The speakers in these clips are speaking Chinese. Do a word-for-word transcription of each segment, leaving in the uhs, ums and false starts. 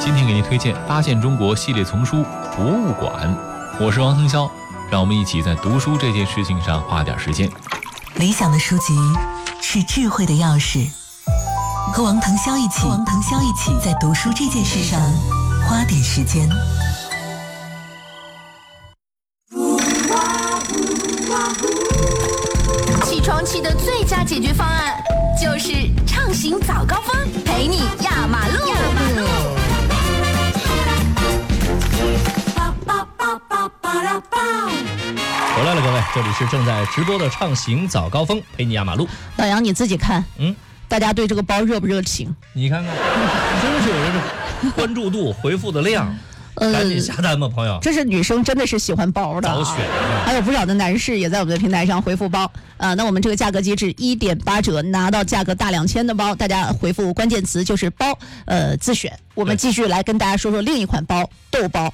今天给您推荐《发现中国》系列丛书《博物馆》，我是王腾霄，让我们一起在读书这件事情上花点时间。 理想的书籍是智慧的钥匙，和王腾霄一起，和王腾霄一起在读书这件事上花点时间。 起床气的最佳解决方案就是畅行早高峰，陪你压马路。 回来了，各位，这里是正在直播的畅行早高峰，陪你压马路。 老杨你自己看， 嗯， 大家对这个包热不热情？ 你看看，真是有人这关注度、回复的量。 呃， 赶紧下单吧，朋友。 这是女生真的是喜欢包的、啊， 早选、啊。 还有不少的男士也在我们的平台上回复包。呃，那我们这个价格机制一点八折，拿到价格大两千的包，大家回复关键词就是包，呃，自选。我们继续来跟大家说说另一款包，豆包。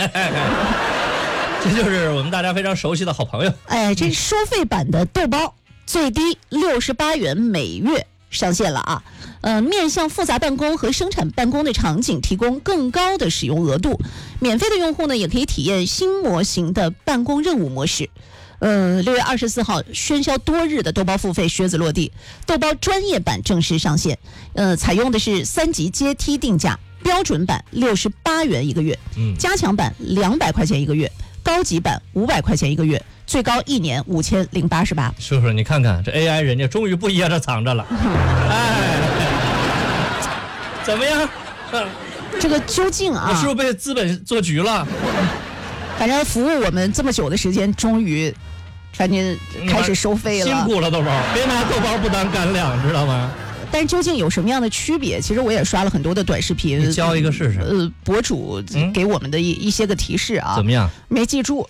这就是我们大家非常熟悉的好朋友。 哎，这收费版的豆包，最低六十八元每月。上线了啊，呃，面向复杂办公和生产办公的场景，提供更高的使用额度。免费的用户呢，也可以体验新模型的办公任务模式。呃，六月二十四号，喧嚣多日的豆包付费靴子落地，豆包专业版正式上线。呃，采用的是三级阶梯定价，标准版六十八元一个月， 嗯， 加强版两百块钱一个月，高级版五百块钱一个月。最高一年五千零八十八。 叔叔，你看看这 A I 人家终于不掖着藏着了，哎，怎么样？ 这个究竟啊？ 我是不是被资本做局了？ 反正服务我们这么久的时间，终于，反正开始收费了。 辛苦了豆包，别拿豆包不当干粮，知道吗？ 但是究竟有什么样的区别？其实我也刷了很多的短视频， 你教一个试试。 呃，博主给我们的一、嗯、一些个提示啊， 怎么样？ 没记住。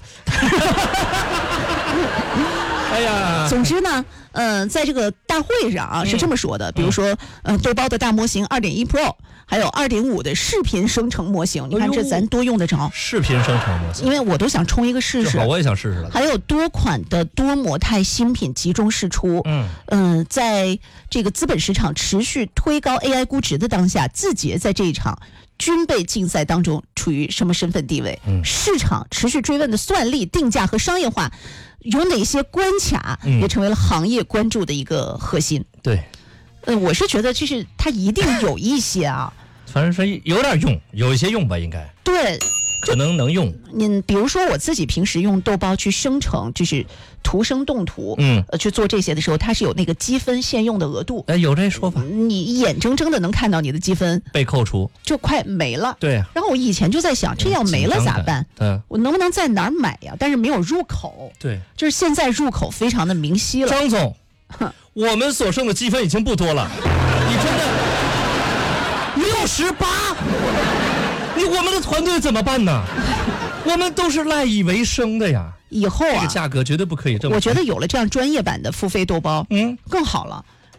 哎呀， 总之呢，呃，在这个大会上啊、嗯、是这么说的，比如说，呃，豆包的大模型 二点一 Pro， 还有 二点五 的视频生成模型，你看这咱多用得着。 视频生成模型， 因为我都想冲一个试试。 好，我也想试试了。 还有多款的多模态新品集中释出。 嗯嗯、呃，在这个资本市场持续推高 A I 估值的当下，字节在这一场军备竞赛当中处于什么身份地位？ 嗯， 市场持续追问的算力、定价和商业化有哪些关卡， 嗯、 也成为了行业关注的一个核心。 对， 呃，我是觉得就是它一定有一些啊， 反正说有点用，有一些用吧，应该。 对。 可能能用， 嗯，比如说我自己平时用豆包去生成，就是图生动图， 嗯， 呃，去做这些的时候，它是有那个积分限用的额度， 哎，有这说法， 你眼睁睁的能看到你的积分被扣除， 就快没了。 对。 然后我以前就在想，这要没了咋办？ 嗯， 我能不能在哪儿买呀？但是没有入口。 对， 就是现在入口非常的明晰了。 张总，我们所剩的积分已经不多了，你真的六十八。你我们的团队怎么办呢？我们都是赖以为生的呀。 以后啊， 这个价格绝对不可以这么。 我觉得有了这样专业版的付费豆包， 嗯， 更好了。